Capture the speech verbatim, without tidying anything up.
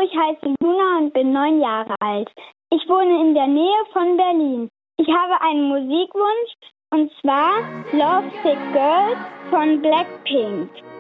ich heiße Luna und bin neun Jahre alt. Ich wohne in der Nähe von Berlin. Ich habe einen Musikwunsch, und zwar Love Sick Girls von Blackpink.